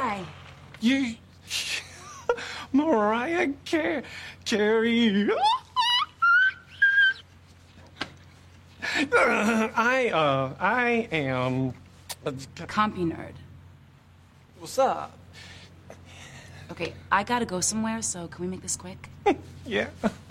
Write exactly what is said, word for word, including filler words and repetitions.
Hi. You... Mariah Car- Carey. Uh, I, uh, I am... Compy nerd. What's up? Okay, I gotta go somewhere, so can we make this quick? Yeah.